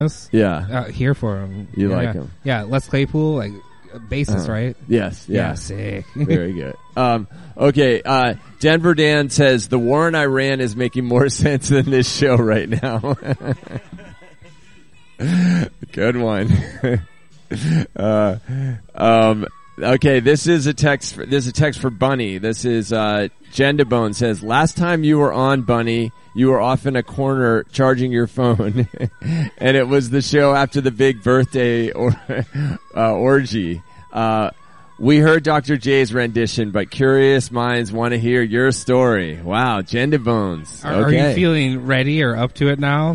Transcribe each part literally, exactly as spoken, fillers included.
Yeah. Uh, here for him. You yeah, like yeah. him. Yeah, Les Claypool, like, bassist, Uh, right? Yes. Yeah. Yeah, sick. Very good. Um, okay. Uh, Denver Dan says the war in Iran is making more sense than this show right now. Good one. uh, um, okay. This is a text. For, this is a text for Bunny. This is, uh, Jendabone says, last time you were on, Bunny, you were off in a corner charging your phone, and it was the show after the big birthday or, uh, orgy. Uh, we heard Doctor J's rendition, but curious minds want to hear your story. Wow, Jendabones. Are, okay. are you feeling ready or up to it now?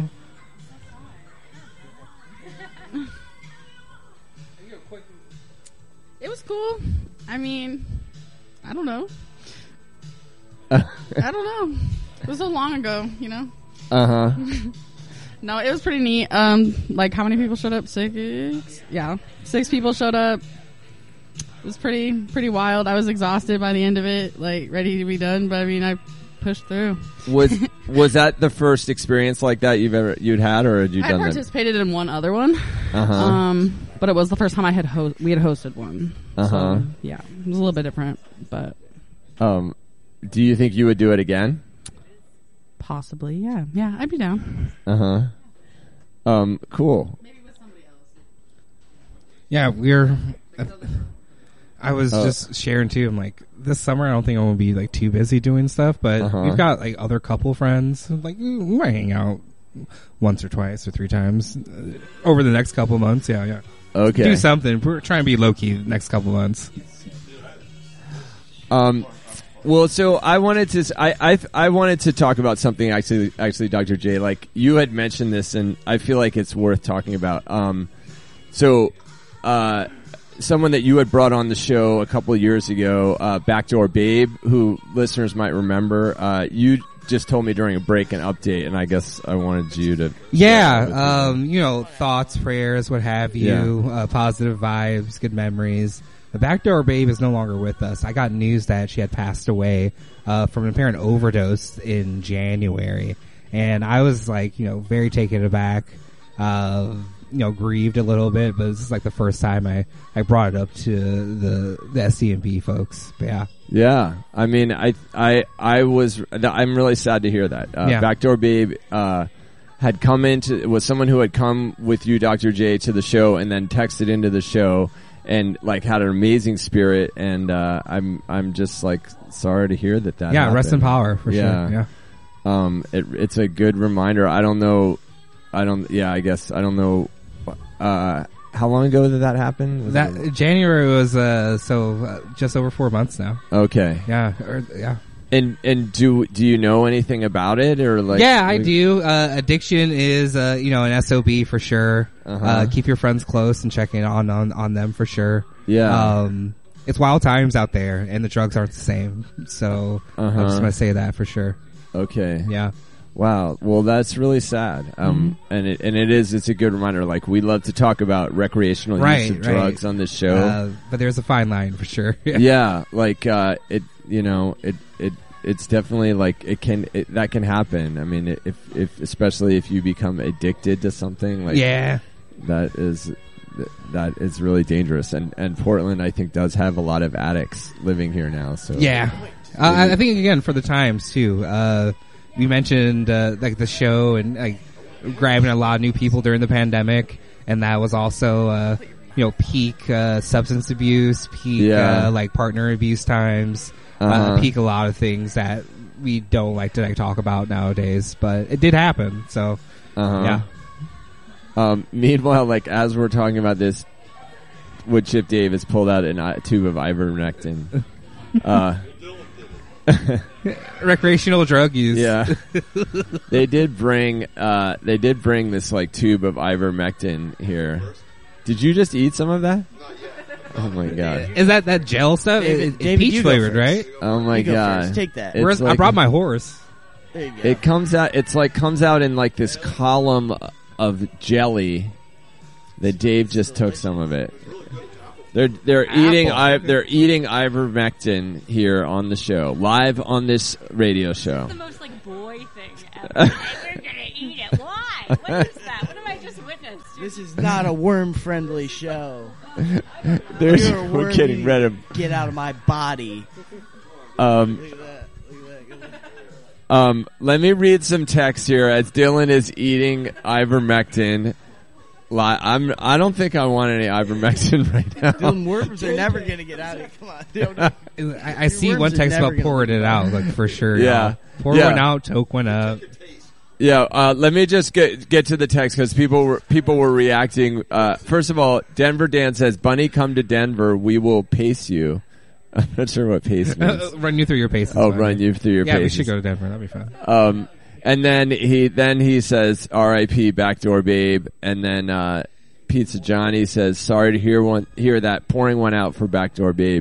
It was cool. I mean, I don't know. I don't know. It was so long ago, you know? Uh-huh. No, it was pretty neat. Um, like, how many people showed up? Six? Yeah. Six people showed up. It was pretty, pretty wild. I was exhausted by the end of it, like, ready to be done, but I mean, I pushed through. Was, was that the first experience like that you've ever, you'd had, or had you I done that? participated in one other one. Uh-huh. Um, but it was the first time I had ho- we had hosted one. Uh-huh. So, yeah. It was a little bit different, but. Um, do you think you would do it again? Possibly, yeah. Yeah, I'd be down. Uh-huh. Um, cool. Maybe with somebody else. Yeah, we're. Uh, I was Oh. just sharing too. I'm like, this summer I don't think I'm gonna be like too busy doing stuff, but Uh-huh. we've got like other couple friends. Like we might hang out once or twice or three times uh, over the next couple months. Yeah, yeah. Okay. Do something. We're trying to be low key the next couple months. Um, well, so I wanted to, I, I, I wanted to talk about something actually, actually, Doctor J, like you had mentioned this and I feel like it's worth talking about. Um, so, uh, someone that you had brought on the show a couple of years ago, uh, Backdoor Babe, who listeners might remember, uh, you just told me during a break an update and I guess I wanted you to. Yeah, um, you know, thoughts, prayers, what have you, Yeah. uh, positive vibes, good memories. The Backdoor Babe is no longer with us. I got news that she had passed away uh, from an apparent overdose in January, and I was like, you know, very taken aback, uh, you know, grieved a little bit. But this is like the first time I, I brought it up to the the S C M P folks. But yeah, Yeah, I mean, I, I, I was, I'm really sad to hear that. Uh, Yeah. Backdoor Babe, uh, had come into, was someone who had come with you, Doctor J, to the show and then texted into the show and like had an amazing spirit. And, uh, I'm, I'm just like sorry to hear that that yeah, happened. rest in power for Yeah. sure. Yeah. Um, it, it's a good reminder. I don't know. I don't, yeah, I guess, I don't know, uh, how long ago did that happen? Was That it- January was uh, so uh, just over four months now. okay. Yeah, or, yeah. And, and do, do you know anything about it or like? yeah, I like- do. Uh, addiction is, uh, you know, an S O B for sure. Uh-huh. Uh, keep your friends close and checking on, on, on them for sure. Yeah. Um, it's wild times out there and the drugs aren't the same. So Uh-huh. I'm just going to say that for sure. Okay. Yeah. Wow. Well, that's really sad. Um, Mm-hmm. and it, and it is, it's a good reminder. Like we love to talk about recreational Right, use of right. drugs on this show. Uh, but there's a fine line for sure. yeah. Like, uh, it, you know, it, it, it's definitely like it can, it, that can happen. I mean, if, if, especially if you become addicted to something like, Yeah. that is, that is really dangerous. And, and Portland, I think, does have a lot of addicts living here now. So Yeah. Uh, I I think again for the times too. Uh, we mentioned uh, like the show and like grabbing a lot of new people during the pandemic, and that was also uh, you know peak uh, substance abuse, peak Yeah. uh, like partner abuse times, Uh-huh. uh, peak a lot of things that we don't like to like talk about nowadays. But it did happen. So Uh-huh. yeah. Um, meanwhile, like as we're talking about this, Wood Chip Dave has pulled out an, a tube of ivermectin. uh, Recreational drug use. yeah, they did bring uh, they did bring this like tube of ivermectin here. Did you just eat some of that? Oh my god! Is that that gel stuff? David- It- it's David, peach you go flavored, first. right? Oh my You go god! first. Take that. It's Where's, I like- brought my horse. There you go. It comes out. It's like comes out in like this column of jelly. That Dave just took some of it. They're they're eating I, they're eating ivermectin here on the show, live on this radio show. The most like boy thing ever. Like, you're gonna eat it. Why? What is that? What have I just witnessed? This is not a worm-friendly show. There's, You're a we're worm, getting you rid of. Get out of my body. Um, Look at that. Look at that. Look at that. um, let me read some text here as Dylan is eating ivermectin. Li- I'm. I don't think I want any ivermectin right now. Them worms are never going to get out of it. Come on. Don't- I, I see worms one are text never about gonna pouring leave it out, like for sure. Yeah. y'all. Pour Yeah. one out, toke one up. Yeah, uh, let me just get get to the text because people were people were reacting. Uh, first of all, Denver Dan says, "Bunny, come to Denver. We will pace you." I'm not sure what pace means. Run you through your paces. Oh, buddy. run you through your Yeah, we paces. should go to Denver. That'd be fun. Um, and then he then he says, "R I P Backdoor Babe," and then uh, Pizza Johnny says, "Sorry to hear one hear that pouring one out for Backdoor Babe."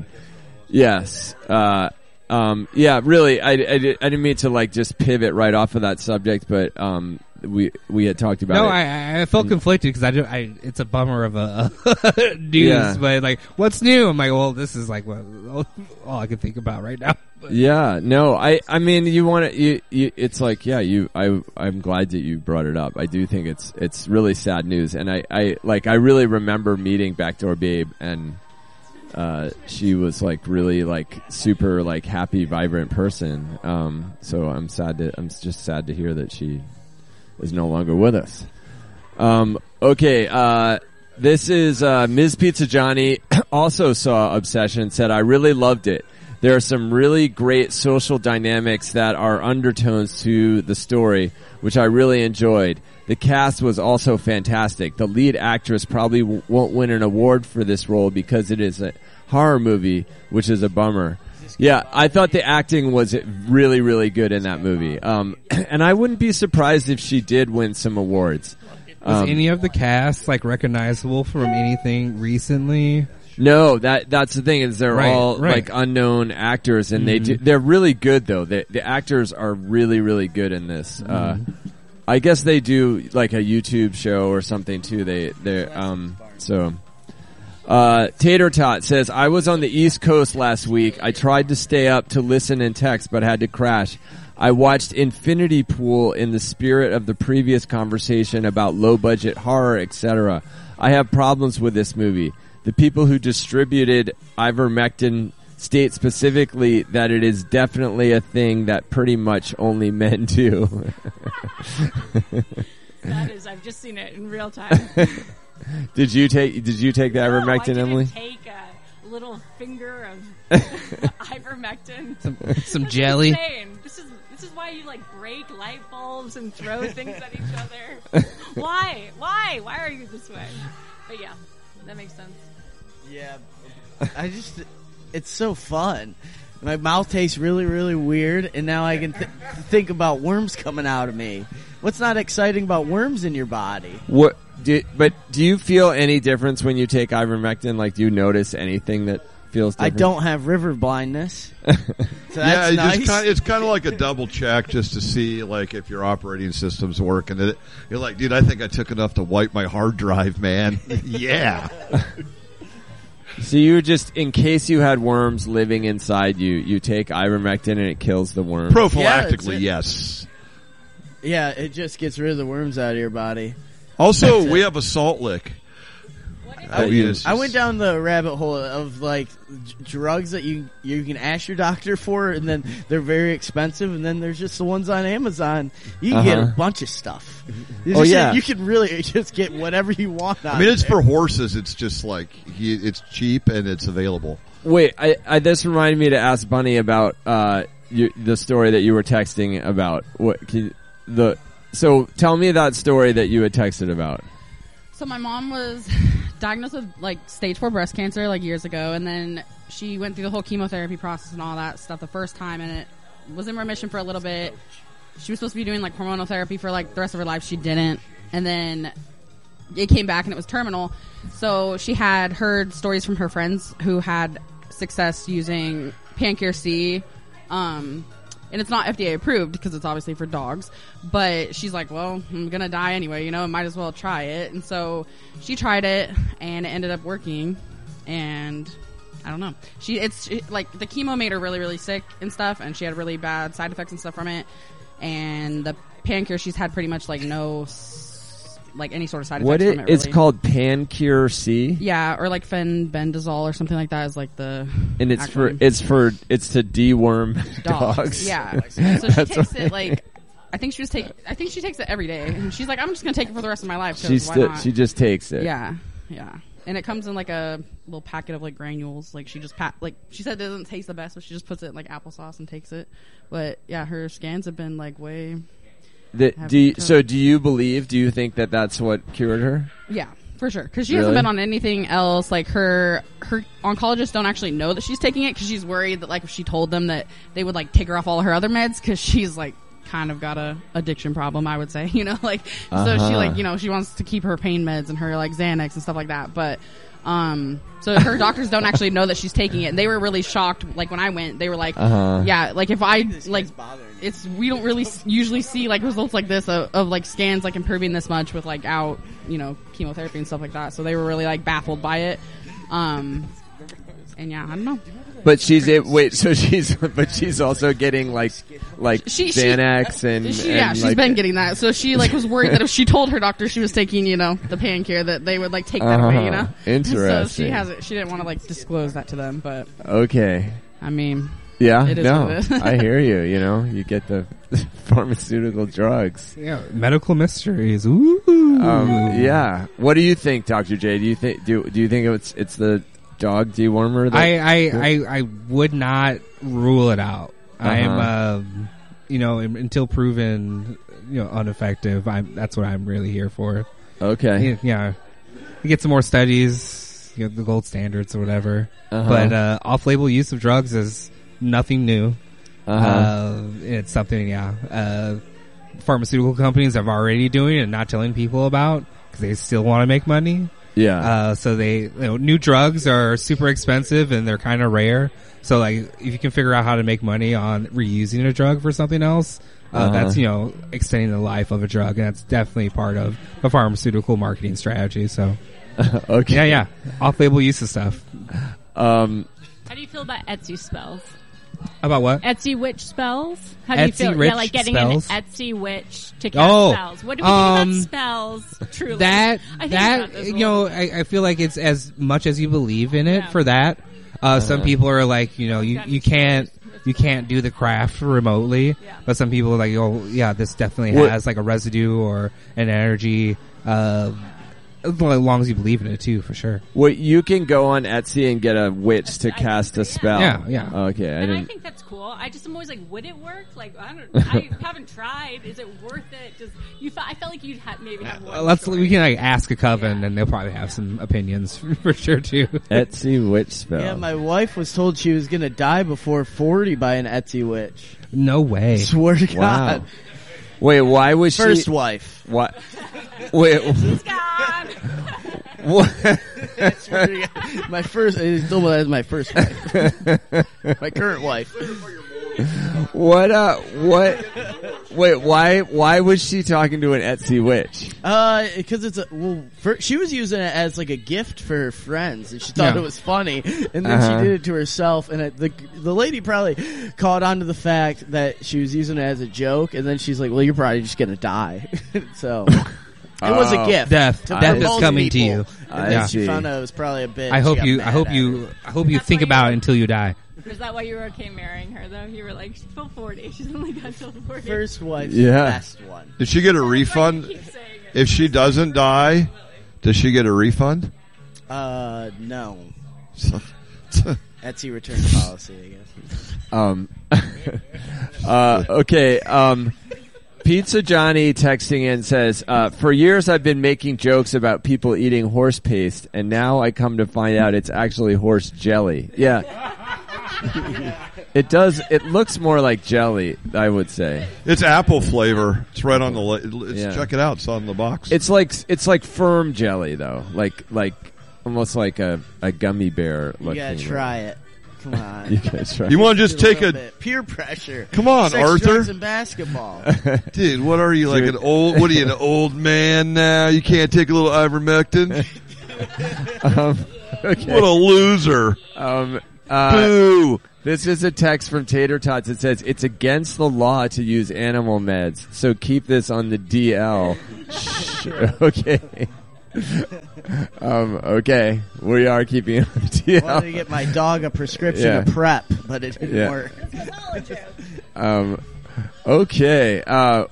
Yes. Uh, Um, yeah, really, I, I, did, I didn't mean to like just pivot right off of that subject, but um, we we had talked about No, it. I, I felt conflicted because I, do, I it's a bummer of a, a news, Yeah. but like, what's new? I'm like, well, this is like what, all I can think about right now. But Yeah, no, I, I mean, you want to, you, you, it's like, yeah, you, I, I'm glad that you brought it up. I do think it's, it's really sad news. And I, I, like, I really remember meeting Backdoor Babe and, uh, she was like really like super like happy, vibrant person. Um, so I'm sad to, I'm just sad to hear that she is no longer with us. Um, okay, uh, this is, uh, Miz Pizza Johnny also saw Obsession, said, I really loved it. There are some really great social dynamics that are undertones to the story, which I really enjoyed. The cast was also fantastic. The lead actress probably w- won't win an award for this role because it is a horror movie, which is a bummer. Yeah, I thought the acting was really, really good in that movie. Um, and I wouldn't be surprised if she did win some awards. was Um, any of the cast like recognizable from anything recently? No, that that's the thing is they're Right, all right. like unknown actors, and they do, they're really good though. The the actors are really really good in this. Uh, I guess they do like a YouTube show or something too. They they um so. Uh, Tater Tot says, I was on the East Coast last week. I tried to stay up to listen and text, but had to crash. I watched Infinity Pool in the spirit of the previous conversation about low-budget horror, et cetera. I have problems with this movie. The people who distributed ivermectin state specifically that it is definitely a thing that pretty much only men do. That is, I've just seen it in real time. Did you take, did you take the No, I ivermectin, didn't Emily? take a little finger of ivermectin. Some, some This jelly. Is insane. This is this is why you like break light bulbs and throw things at each other. Why? Why? Why are you this way? But yeah, that makes sense. Yeah, I just, it's so fun. My mouth tastes really, really weird, and now I can th- think about worms coming out of me. What's not exciting about worms in your body? What? Do, but do you feel any difference when you take ivermectin? Like, do you notice anything that feels I different? don't have river blindness. So that's yeah, it's nice. just kind. It's kind of like a double check just to see like if your operating system's working. It, you're like, dude, I think I took enough to wipe my hard drive, man. Yeah. So you just, in case you had worms living inside you, you take ivermectin and it kills the worm. Prophylactically, Yeah, yes. Yeah, it just gets rid of the worms out of your body. Also, That's we it. have a salt lick. What is Oh, it? yeah, it's I just- went down the rabbit hole of like d- drugs that you you can ask your doctor for, and then they're very expensive, and then there's just the ones on Amazon. You can get Uh-huh. a bunch of stuff. Oh, yeah. you can really just get whatever you want. I mean, it's for horses. It's just like he, it's cheap and it's available. Wait, I, I, this reminded me to ask Bunny about uh, you, the story that you were texting about. What can you, the? So tell me that story that you had texted about. So my mom was diagnosed with like stage four breast cancer like years ago, and then she went through the whole chemotherapy process and all that stuff the first time, and it was in remission for a little bit. She was supposed to be doing like hormonal therapy for like the rest of her life. She didn't, and then it came back and it was terminal. So she had heard stories from her friends who had success using Pancure C. Um, and it's not F D A approved because it's obviously for dogs. But she's like, well, I'm going to die anyway, you know, might as well try it. And so she tried it and it ended up working. And I don't know. She, it's it, like the chemo made her really, really sick and stuff. And she had really bad side effects and stuff from it. And the Pancure, she's had pretty much like no s- like any sort of side effects What from it, it. it's really. called Pancure C, Yeah, or like fenbendazole or something like that is like the and it's for acronym. it's for it's to deworm dogs. dogs. Yeah. So she That's takes what- it like I think she was take I think she takes it every day, and she's like, I'm just gonna take it for the rest of my life. 'Cause She why sti- not? she just takes it. Yeah, yeah. And it comes in like a little packet of like granules. Like she just pat like she said it doesn't taste the best, but she just puts it in like applesauce and takes it. But yeah, her scans have been like way. The, Have do you, to- so do you believe? Do you think that that's what cured her? Yeah, for sure. Because she Really? hasn't been on anything else. Like her, her oncologists don't actually know that she's taking it because she's worried that like if she told them that they would like take her off all her other meds because she's like kind of got a addiction problem. I would say, you know, like so Uh-huh. she like you know she wants to keep her pain meds and her like Xanax and stuff like that, but. Um, so her doctors don't actually know that she's taking it. And they were really shocked. Like when I went, they were like, Uh-huh. yeah, like if I, This like, guy's bothering you. it's, we don't really s- usually see like results like this of, of like scans like improving this much with like out, you know, chemotherapy and stuff like that. So they were really like baffled by it. Um, and yeah, I don't know. But she's it. Wait, so she's but she's also getting like like She, she- Xanax and, She, and yeah, she's like, been getting that. So she like was worried that if she told her doctor she was taking, you know, the Pancure, that they would like take that away, you know. Uh-huh. So Interesting. she hasn't. She didn't want to like disclose that to them, but Okay. I mean, Yeah. It is no, what it is. I hear you. You know, you get the pharmaceutical drugs. Yeah, medical mysteries. Ooh. Um, yeah. What do you think, Doctor J? Do you think do do you think it's it's the dog dewormer? That, I, I, I, I would not rule it out. I'm, Uh-huh. um, you know, un- until proven, you know, ineffective. I'm. That's what I'm really here for. okay. Yeah, yeah. You get some more studies, you know, the gold standards or whatever. Uh-huh. But uh, off-label use of drugs is nothing new. Uh-huh. Uh, it's something, yeah. Uh, pharmaceutical companies are already doing it and not telling people about because they still want to make money. yeah. Uh, so they, you know, new drugs are super expensive and they're kind of rare. So like, if you can figure out how to make money on reusing a drug for something else, uh, Uh-huh. that's, you know, extending the life of a drug. And that's definitely part of a pharmaceutical marketing strategy. So okay. yeah, yeah. Off-label use of stuff. Um. How do you feel about Etsy spells? About what? Etsy witch spells? How do you Etsy feel? rich Yeah, like getting spells? an Etsy witch to cast Oh, spells. What do we um, think about spells? Truly, That, I think about that, this you a know, little bit. I, I feel like it's as much as you believe in it Yeah. for that. Uh, some people are like, you know, you, Gotta you be can't, smart. you can't do the craft remotely. Yeah. But some people are like, oh, yeah, this definitely What- has like a residue or an energy, uh, as long as you believe in it too, for sure. Well, you can go on Etsy and get a witch to I cast a agree, spell. yeah. Yeah, yeah. Okay. I And I didn't. think that's cool. I just am always like, would it work? Like, I don't. I haven't tried. Is it worth it? Just you. fe- I felt like you'd ha- maybe have one. Uh, let's, choice. we can like ask a coven Yeah. and they'll probably have some opinions for sure too. Etsy witch spell. Yeah, my wife was told she was gonna die before forty by an Etsy witch. No way. Swear to Wow. God. Wait, why was First she? wife. What? Wait. She's gone. What? Swear to God. My first, it's still as my first wife. My current wife. What? Uh. What? Wait. Why? Why was she talking to an Etsy witch? Uh, because it's a, well, for, she was using it as like a gift for her friends, and she thought Yeah. it was funny, and then Uh-huh. she did it to herself, and it, the the lady probably caught on to the fact that she was using it as a joke, and then she's like, well, you're probably just gonna die. So, it was a Oh. gift. Death, to death is most coming to people. you. I And Yeah. then she see. found out it was probably a bit. I she hope got you, I mad hope at you, her. I hope you That's think why you- about it until you die. Is that why you were okay marrying her though? You were like, she's till forty. She's only got till forty. First wife's Yeah. the best one. Did she get a That's why you refund? keep saying it. If she doesn't die, does she get a refund? Uh, no. So- Etsy return policy, I guess. Um. uh. Okay. Um. Pizza Johnny texting in says, uh, for years I've been making jokes about people eating horse paste, and now I come to find out it's actually horse jelly. Yeah. It does, it looks more like jelly, I would say. It's apple flavor. It's right on the. La- it's, Yeah. Check it out. It's on the box. It's like, it's like firm jelly though. Like, like, almost like a, a gummy bear You looking. gotta try it. Come on. You gotta try. you want to just take little a bit. Peer pressure. Come on, Sex, Arthur. drugs, and basketball. dude? What are you like Dude. an old? What are you an old man now? You can't take a little ivermectin. um, okay. What a loser! Um, Uh, Boo! This is a text from Tater Tots. It says, it's against the law to use animal meds, so keep this on the D L. Shh. Okay. um, okay. We are keeping it on the D L. I wanted to get my dog a prescription Yeah. of PrEP, but it didn't Yeah. work. Um, okay. Uh,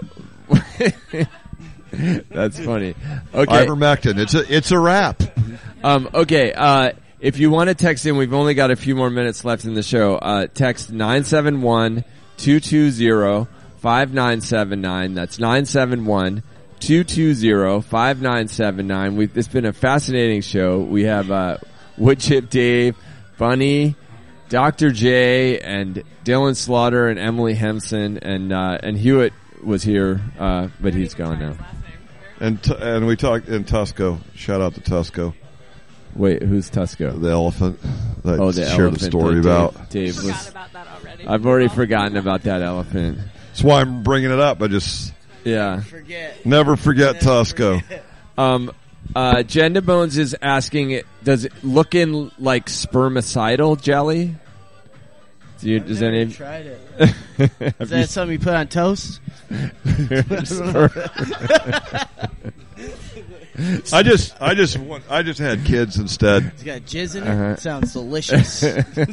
that's funny. Okay. Ivermectin. It's a it's a wrap. Um, okay, uh, if you want to text in, we've only got a few more minutes left in the show. Uh, text nine seven one, two two zero, five nine seven nine. That's nine seven one, two two zero, five nine seven nine. We've, it's been a fascinating show. We have, uh, Woodchip Dave, Bunny, Doctor J, and Dylan Slaughter, and Emily Hempson, and, uh, and Hewitt was here, uh, but he's gone now. And t- and we talked in Tusco. Shout out to Tusco, Wait, who's Tusco? the elephant that Oh, the shared elephant the story that about. Dave, Dave Forgot was. about that already. I've already forgotten about that elephant. That's why I'm bringing it up. I just Yeah. Forget. never forget Tusco. Um, uh, Jenda Bones is asking, does it look in like spermicidal jelly? Do you, does Never any? tried it. Have Is that something you put on toast? I just I just want, I just had kids instead. It's got jizz in it. Uh-huh. Sounds delicious.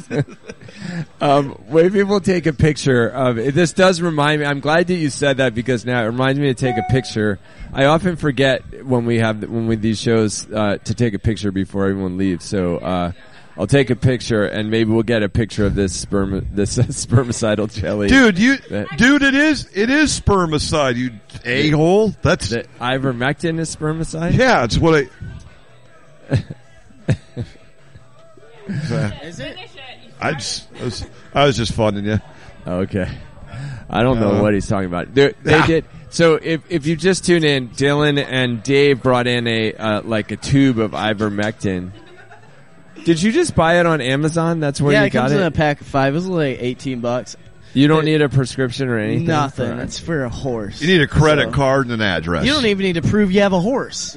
um, way people take a picture of it. This does remind me. I'm glad that you said that because now it reminds me to take a picture. I often forget when we have when we these shows uh, to take a picture before everyone leaves. So uh, I'll take a picture and maybe we'll get a picture of this sperm this uh, spermicidal jelly. Dude, you That- dude, it is it is spermicide. You a hole. That's The ivermectin is spermicide. yeah. It's what I. Is it? Finish it. You I just I was, I was just funning you. Okay. I don't know Uh, what he's talking about. They, they ah. did. So if if you just tune in, Dylan and Dave brought in a uh, like a tube of ivermectin. Did you just buy it on Amazon? That's where Yeah, you it comes got in it. a pack of five. It was like eighteen bucks. You don't need a prescription or anything. Nothing. for- It's for a horse. You need a credit So- card and an address. You don't even need to prove you have a horse.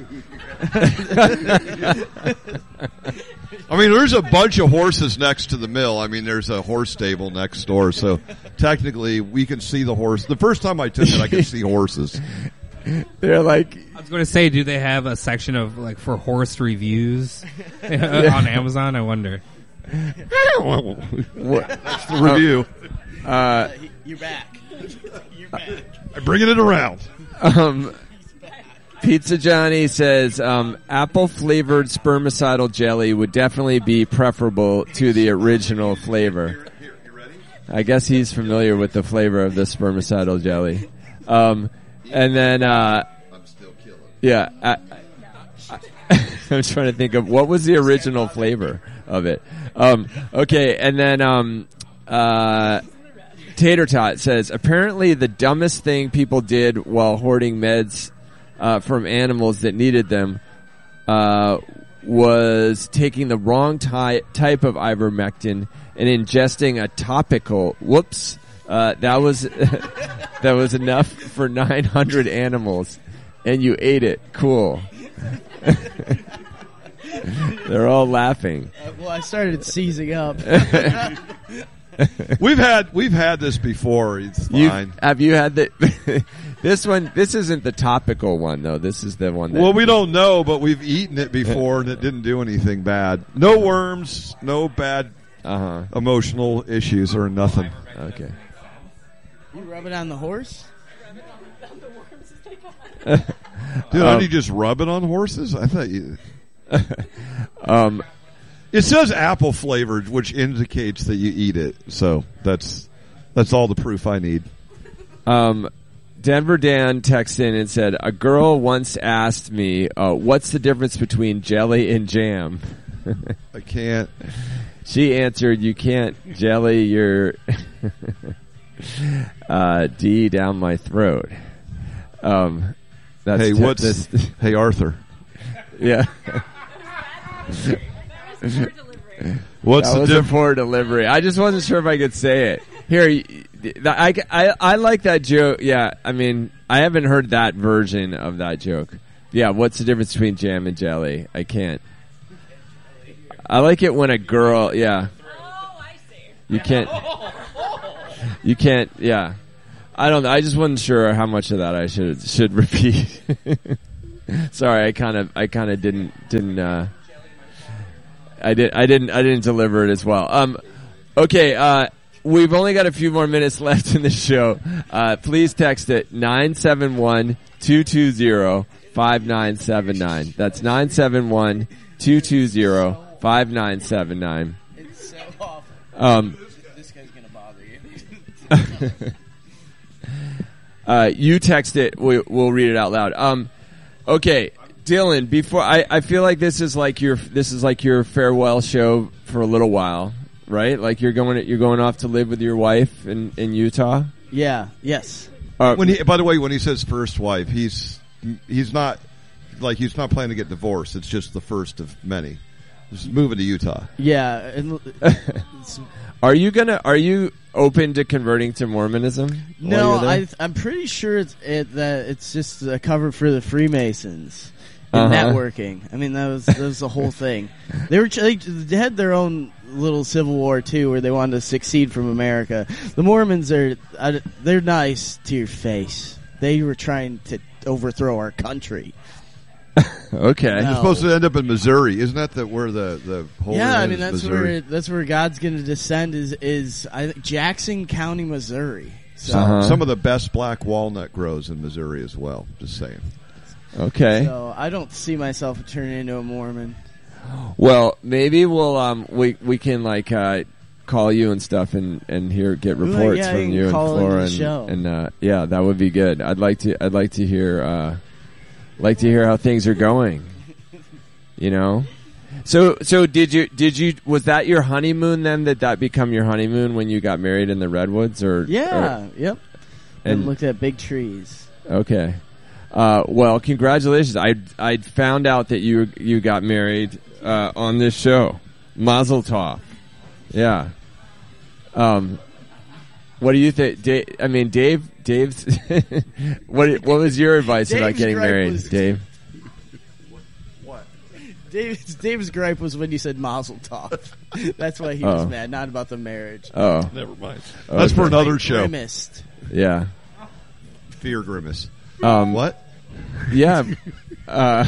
I mean, there's a bunch of horses next to the mill. I mean, there's a horse stable next door, so technically we can see the horse. The first time I took it, I could see horses. They're like, I was going to say, do they have a section of like for horse reviews on Amazon? I wonder. what? That's the review. Uh, You're back. You're back. I'm bringing it around. um, Pizza Johnny says um, apple flavored spermicidal jelly would definitely be preferable to the original flavor. I guess he's familiar with the flavor of the spermicidal jelly. Um, and then, uh, I'm still killing. yeah, I, I, I'm trying to think of what was the original flavor of it. Um, okay, and then um, uh, Tater Tot says apparently the dumbest thing people did while hoarding meds uh, from animals that needed them uh, was taking the wrong ty- type of ivermectin and ingesting a topical. Whoops, uh, that was that was enough for nine hundred animals, and you ate it. Cool. They're all laughing. Uh, well, I started seizing up. We've had we've had this before. It's You fine. have you had the this one? This isn't the topical one though. This is the one. That, Well, we don't know, but we've eaten it before, and it didn't do anything bad. No worms, no bad Uh huh. emotional issues or nothing. Okay. You rub it on the horse? Dude, Um, how do you just rub it on horses? I thought you. Um. It says apple flavored, which indicates that you eat it. So that's that's all the proof I need. Um. Denver Dan texted in and said, "A girl once asked me, uh, what's the difference between jelly and jam?" I can't. She answered, "You can't jelly your uh, D down my throat." Um. That's Hey, te- what's this- hey Arthur? yeah. What's That the was a difference? poor delivery. I just wasn't sure if I could say it. Here, y- I, I, I like that joke. Yeah, I mean, I haven't heard that version of that joke. Yeah, what's the difference between jam and jelly? I can't. I like it when a girl, yeah. Oh, You can't. You can't. Yeah. I don't know. I just wasn't sure how much of that I should should repeat. Sorry, I kind of I kind of didn't didn't uh, I did I didn't I didn't deliver it as well. Um, okay, uh, we've only got a few more minutes left in the show. Uh, please text it nine seven one two two zero five nine seven nine. That's nine seven one two two zero five nine seven nine. It's so awful. Um, This guy's gonna bother you. Uh, you text it. We, we'll read it out loud. Um, okay, Dylan. Before I, I feel like this is like your this is like your farewell show for a little while, right? Like you're going you're going off to live with your wife in, in Utah. Yeah. Yes. Uh, When he, by the way, when he says first wife, he's he's not like he's not planning to get divorced. It's just the first of many. Just moving to Utah. Yeah. And it's, are you gonna Are you open to converting to Mormonism? while no, you're there? I, I'm pretty sure it's it, that it's just a cover for the Freemasons and Uh-huh. networking. I mean, that was that was the whole thing. They were they, they had their own little civil war too, where they wanted to succeed from America. The Mormons are I, they're nice to your face. They were trying to overthrow our country. Okay. No. It's supposed to end up in Missouri, isn't that the, where the the whole Yeah, I area mean is that's Missouri? where that's where God's going to descend is is I think Jackson County, Missouri. So, Uh-huh. Some of the best black walnut grows in Missouri as well. Just saying. Okay. so I don't see myself turning into a Mormon. Well, maybe we'll um we we can like uh call you and stuff and and hear get Well, reports yeah, from you can you and call into Flora the and, show. and uh yeah, that would be good. I'd like to I'd like to hear uh like to hear how things are going. You know? So so did you did you was that your honeymoon then? Did that become your honeymoon when you got married in the redwoods or Yeah, or- yep. and And looked at big trees. okay. Uh, well, congratulations! I I found out that you you got married uh, on this show. Mazel tov! Yeah. Um, what do you think? Dave, I mean, Dave. Dave's. what what was your advice about Dave's getting gripe married, was- Dave? Dave's, Dave's gripe was when you said Mazel Tov. That's why he Oh. was mad, not about the marriage. Oh, Never mind. That's for Okay. another show. Grimaced. yeah. Fear grimace. Um, What? Yeah. Uh,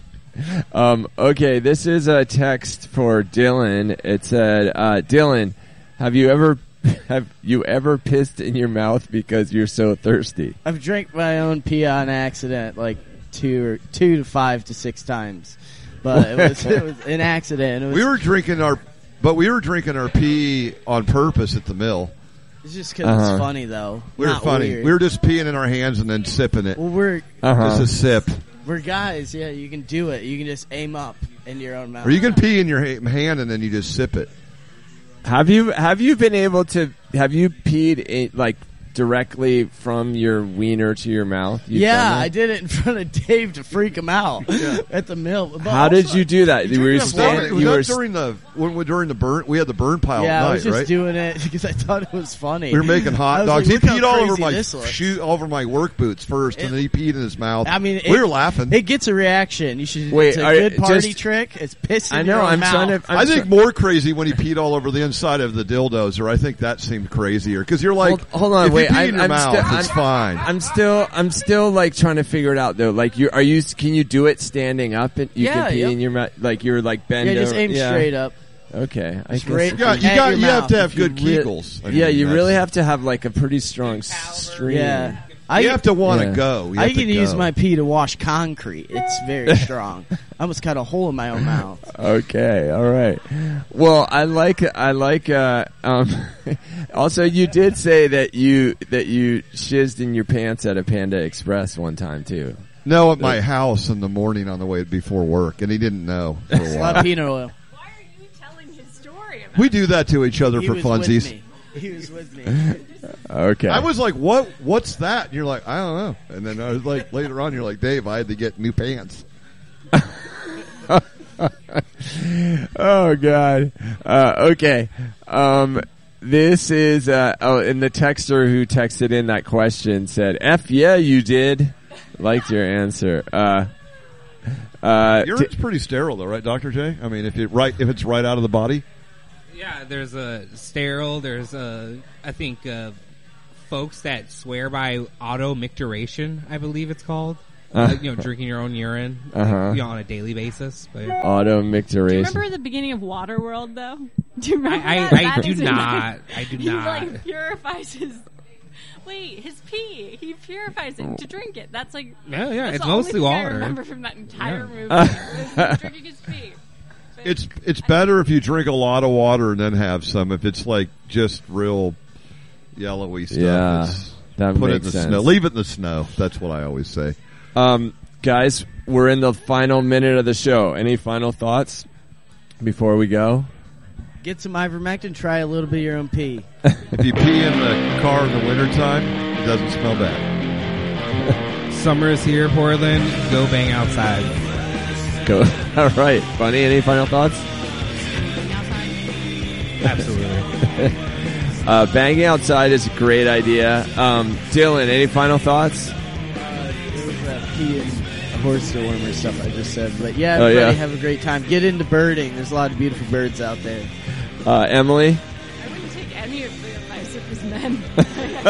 um, okay, this is a text for Dylan. It said, uh, Dylan, have you ever have you ever pissed in your mouth because you're so thirsty? I've drank my own pee on accident like two or two to five to six times, but it was, it was an accident. It was, We were drinking our, but we were drinking our pee on purpose at the mill. it's just because Uh-huh. it's funny though. We were not funny. Weird. We were just peeing in our hands and then sipping it. well, we're Uh-huh. Just a sip. we're guys. Yeah, you can do it. You can just aim up into your own mouth. Or you can pee in your ha- hand and then you just sip it. Have you have you been able to have you peed in, like directly from your wiener to your mouth? You've yeah, done that? I did it in front of Dave to freak him out at the mill. But How did also, you do that? you Were you drink enough stand- water. was you that were during the when we during the burn? We had the burn pile Yeah, at I night, was just right? doing it because I thought it was funny. We were making I hot was dogs. like, he "Look how peed all over crazy my this looks." shoe, all over my work boots first, and It- then he peed in his mouth. I mean, we it- were laughing. It gets a reaction. You should. Wait, it's a are- good party just- trick. It's pissing. I in know. your own I'm mouth. trying to. I'm I think try- more crazy when he peed all over the inside of the dildos, or I think that seemed crazier because you're like, Hold- hold on, if wait, you pee I'm- in your I'm mouth, still- it's I'm- fine. I'm still, I'm still like trying to figure it out though. Like, you are you? Can you do it standing up? And you Yeah, can pee yep. in your mouth, like you're like bend Yeah, just over- aim yeah. straight up. Okay, I Just guess. right- if yeah, you- you at got your you have mouth to have if you good re- kegels. I yeah, mean, you that's- really have to have like a pretty strong stream. Yeah, I You have to want to Yeah. go. You I have to can use go. my pee to wash concrete. It's very strong. I almost cut a hole in my own mouth. Okay, all right. Well, I like I like. Uh, um, also, you did say that you that you shizzed in your pants at a Panda Express one time too. No, at my house in the morning on the way before work, and he didn't know for a A lot while. of peanut oil. Why are you telling his story about We do that to each other He for was funsies. with me. He was with me. Okay, I was like, "What? What's that?" And you're like, "I don't know." And then I was like, later on, you're like, "Dave, I had to get new pants." Oh God. Uh, okay. Um, this is uh, oh, and the texter who texted in that question said, "F yeah, you did." Liked your answer. Uh, uh, Urine's pretty sterile, though, right, Doctor J? I mean, if it right, if it's right out of the body. Yeah, there's a sterile. There's a, I think, uh, folks that swear by auto-micturation, I believe it's called. Uh, Uh, you know, drinking your own urine, Uh-huh. like, you know, on a daily basis. But Auto Do you micturation. remember the beginning of Waterworld, though? Do you remember I, that? I, I That do is in not. there. I do He not. like purifies his. Wait, his pee. He purifies it to drink it. That's like. Yeah, yeah, that's it's the only mostly thing I water. remember from that entire Yeah. movie was him drinking his pee. But It's it's better if you drink a lot of water and then have some. If it's like just real yellowy stuff, Yeah, it's- that put it in makes the sense. snow. Leave it in the snow. That's what I always say. Um, guys, we're in the final minute of the show. Any final thoughts before we go? Get some ivermectin. Try a little bit of your own pee. If you pee in the car in the wintertime, it doesn't smell bad. Summer is here, Portland. Go bang outside. Go. All right, Bunny. Any final thoughts? Absolutely. Uh, banging outside is a great idea. Um, Dylan, any final thoughts? It was uh, pee and horse dewormer stuff I just said. But yeah, Oh, everybody yeah. have a great time. Get into birding. There's a lot of beautiful birds out there. Uh, Emily? I wouldn't take any of the advice of his men.